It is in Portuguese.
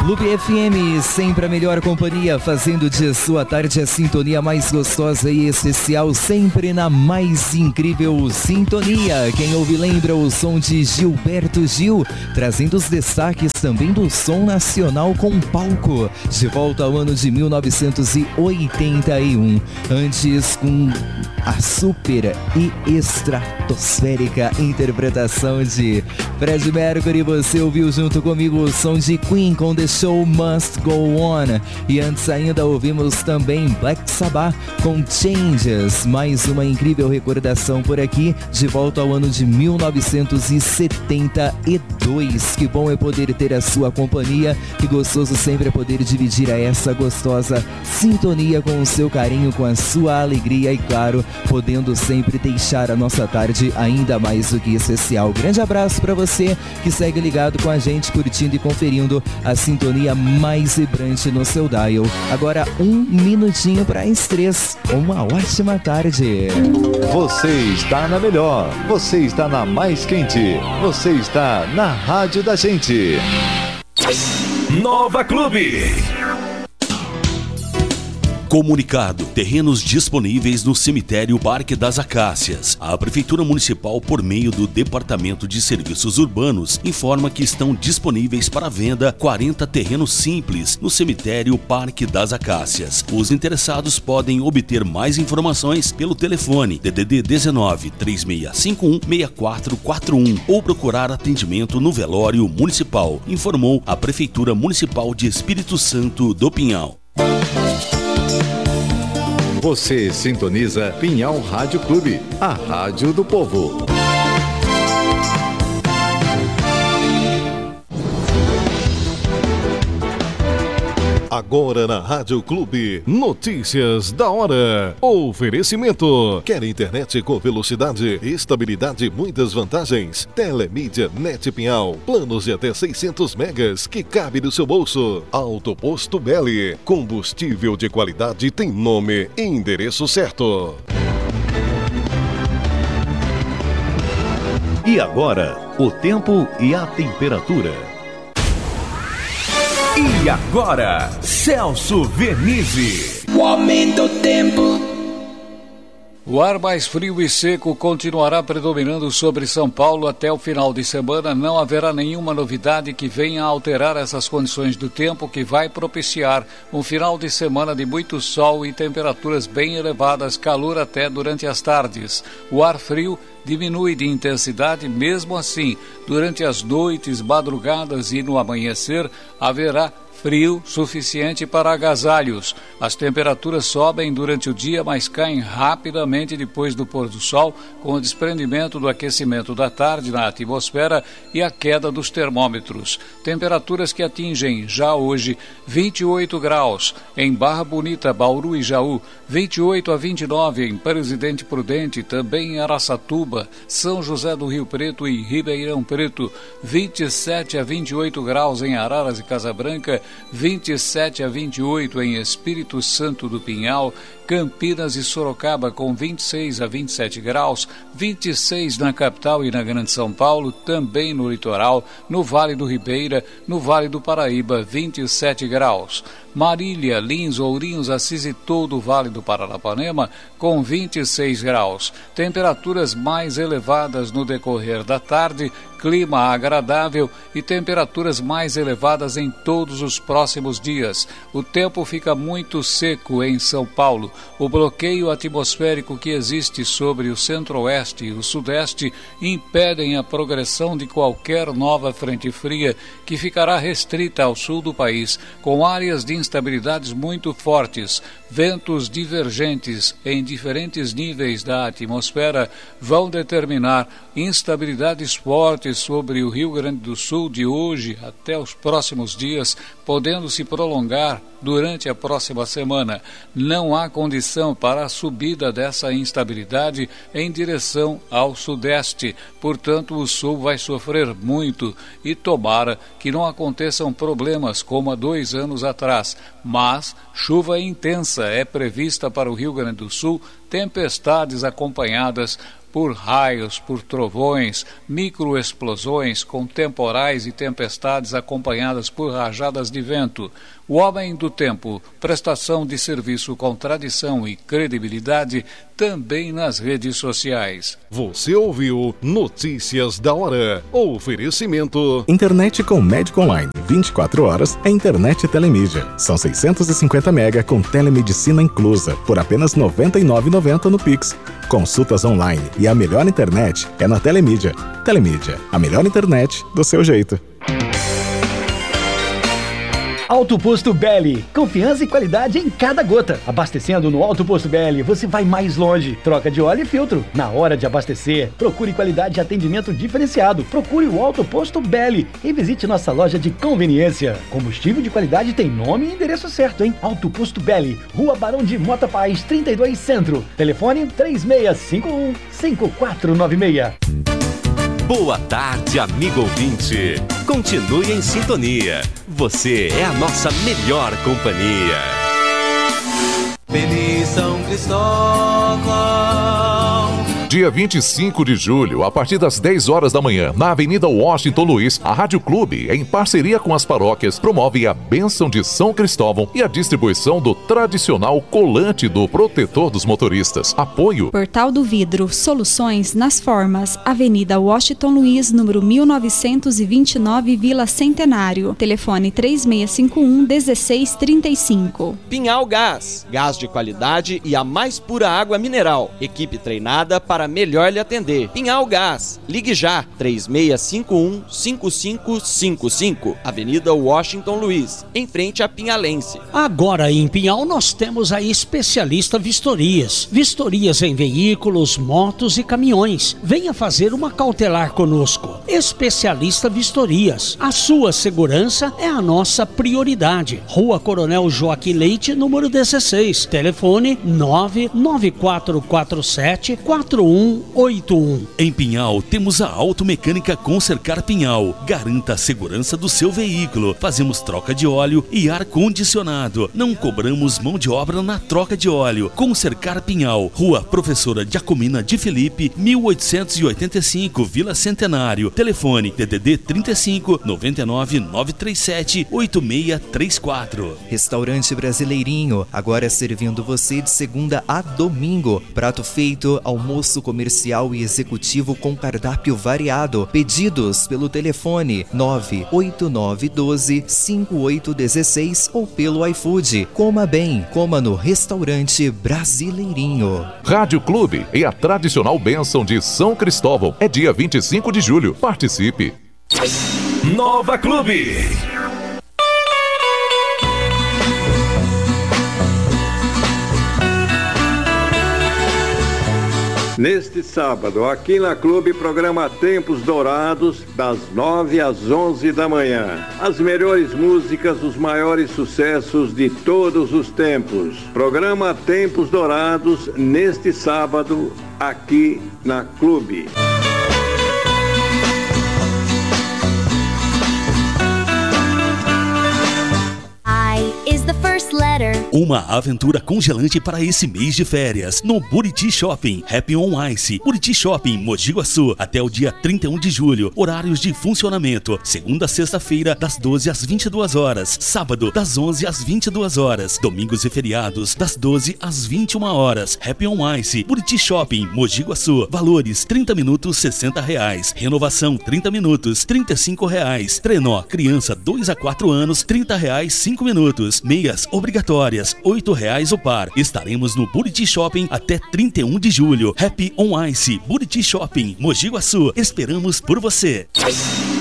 Clube FM, sempre a melhor companhia, fazendo de sua tarde a sintonia mais gostosa e especial, sempre na mais incrível sintonia. Quem ouve lembra o som de Gilberto Gil, trazendo os destaques também do som nacional com palco, de volta ao ano de 1981. Antes, com a super e estratosférica interpretação de Freddie Mercury, você ouviu junto comigo o som de Queen com The Show Must Go On. E antes ainda ouvimos também Black Sabbath com Changes, mais uma incrível recordação por aqui, de volta ao ano de 1972. Que bom é poder ter a sua companhia, que gostoso sempre é poder dividir essa gostosa sintonia com o seu carinho, com a sua alegria e, claro, podendo sempre deixar a nossa tarde ainda mais do que especial. Grande abraço para você que segue ligado com a gente, curtindo e conferindo a sintonia mais vibrante no seu dial. Agora 1 minutinho para as 3. Uma ótima tarde. Você está na melhor, você está na mais quente, você está na rádio da gente. Nova Clube. Comunicado: terrenos disponíveis no cemitério Parque das Acácias. A Prefeitura Municipal, por meio do Departamento de Serviços Urbanos, informa que estão disponíveis para venda 40 terrenos simples no cemitério Parque das Acácias. Os interessados podem obter mais informações pelo telefone DDD 19 3651 6441 ou procurar atendimento no velório municipal, informou a Prefeitura Municipal de Espírito Santo do Pinhal. Você sintoniza Pinhal Rádio Clube, a rádio do povo. Agora na Rádio Clube, notícias da hora. Oferecimento: quer internet com velocidade, estabilidade e muitas vantagens? Telemídia Net Pinhal, planos de até 600 megas que cabe no seu bolso. Autoposto Belli, combustível de qualidade tem nome e endereço certo. E agora, o tempo e a temperatura. E agora, Celso Vernizzi. O aumento do tempo. O ar mais frio e seco continuará predominando sobre São Paulo até o final de semana. Não haverá nenhuma novidade que venha a alterar essas condições do tempo, que vai propiciar um final de semana de muito sol e temperaturas bem elevadas, calor até durante as tardes. O ar frio diminui de intensidade, mesmo assim, durante as noites, madrugadas e no amanhecer, haverá frio suficiente para agasalhos. As temperaturas sobem durante o dia, mas caem rapidamente depois do pôr do sol, com o desprendimento do aquecimento da tarde na atmosfera e a queda dos termômetros. Temperaturas que atingem já hoje 28 graus em Barra Bonita, Bauru e Jaú, 28 a 29 em Presidente Prudente, também em Araçatuba, São José do Rio Preto e Ribeirão Preto, 27 a 28 graus em Araras e Casabranca, 27 a 28 em Espírito Santo do Pinhal, Campinas e Sorocaba com 26 a 27 graus, 26 na capital e na Grande São Paulo, também no litoral, no Vale do Ribeira, no Vale do Paraíba, 27 graus. Marília, Lins, Ourinhos, Assis e todo o Vale do Paranapanema com 26 graus. Temperaturas mais elevadas no decorrer da tarde, clima agradável e temperaturas mais elevadas em todos os próximos dias. O tempo fica muito seco em São Paulo. O bloqueio atmosférico que existe sobre o centro-oeste e o sudeste impedem a progressão de qualquer nova frente fria que ficará restrita ao sul do país, com áreas de instabilidades muito fortes. Ventos divergentes em diferentes níveis da atmosfera vão determinar instabilidades fortes sobre o Rio Grande do Sul de hoje até os próximos dias, podendo se prolongar durante a próxima semana. Não há condição para a subida dessa instabilidade em direção ao sudeste, portanto o sul vai sofrer muito e tomara que não aconteçam problemas como há 2 anos atrás, mas chuva intensa é prevista para o Rio Grande do Sul, tempestades acompanhadas por raios, por trovões, microexplosões com temporais e tempestades acompanhadas por rajadas de vento. O Homem do Tempo, prestação de serviço com tradição e credibilidade também nas redes sociais. Você ouviu Notícias da Hora. Oferecimento. Internet com médico online. 24 horas é internet Telemídia. São 650 mega com telemedicina inclusa por apenas R$ 99,90 no Pix. Consultas online e a melhor internet é na Telemídia. Telemídia, a melhor internet do seu jeito. Alto Posto Belli, confiança e qualidade em cada gota. Abastecendo no Alto Posto Belli, você vai mais longe. Troca de óleo e filtro. Na hora de abastecer, procure qualidade e atendimento diferenciado. Procure o Alto Posto Belli e visite nossa loja de conveniência. Combustível de qualidade tem nome e endereço certo, hein? Alto Posto Belli, Rua Barão de Mota Paz, 32 Centro. Telefone 3651-5496. Boa tarde, amigo ouvinte. Continue em sintonia. Você é a nossa melhor companhia. Feliz São Cristóvão. Dia 25 de julho, a partir das 10 horas da manhã, na Avenida Washington Luiz, a Rádio Clube, em parceria com as paróquias, promove a bênção de São Cristóvão e a distribuição do tradicional colante do protetor dos motoristas. Apoio Portal do Vidro, soluções nas formas, Avenida Washington Luiz, número 1929, Vila Centenário. Telefone 3651-1635. Pinhal Gás, gás de qualidade e a mais pura água mineral. Equipe treinada para melhor lhe atender. Pinhal Gás, ligue já, 3651-5555, Avenida Washington Luiz, em frente a Pinhalense. Agora em Pinhal nós temos a Especialista Vistorias. Vistorias em veículos, motos e caminhões. Venha fazer uma cautelar conosco. Especialista Vistorias. A sua segurança é a nossa prioridade. Rua Coronel Joaquim Leite, número 16. Telefone 99447-4181. Em Pinhal, temos a Automecânica Consercar Pinhal. Garanta a segurança do seu veículo. Fazemos troca de óleo e ar-condicionado. Não cobramos mão de obra na troca de óleo. Consercar Pinhal, Rua Professora Giacomina de Felipe, 1885, Vila Centenário. Telefone DDD 35 99 937 8634. Restaurante Brasileirinho, agora servindo você de segunda a domingo. Prato feito, almoço comercial e executivo com cardápio variado. Pedidos pelo telefone 98912-5816 ou pelo iFood. Coma bem, coma no Restaurante Brasileirinho. Rádio Clube e a tradicional bênção de São Cristóvão. É dia 25 de julho. Participe. Nova Clube. Neste sábado, aqui na Clube, programa Tempos Dourados, das 9 às 11 da manhã. As melhores músicas, os maiores sucessos de todos os tempos. Programa Tempos Dourados, neste sábado, aqui na Clube. Uma aventura congelante para esse mês de férias no Buriti Shopping, Happy on Ice. Buriti Shopping, Mogi Guaçu, até o dia 31 de julho. Horários de funcionamento: segunda a sexta-feira, das 12 às 22 horas. Sábado, das 11 às 22 horas. Domingos e feriados, das 12 às 21 horas. Happy on Ice, Buriti Shopping, Mogi Guaçu. Valores: 30 minutos, R$60. Renovação: 30 minutos, R$35. Trenó, criança 2 a 4 anos, R$30, 5 minutos. Meias obrigatórias, R$8 o par. Estaremos no Buriti Shopping até 31 de julho. Happy on Ice, Buriti Shopping, Mogi Guaçu. Esperamos por você.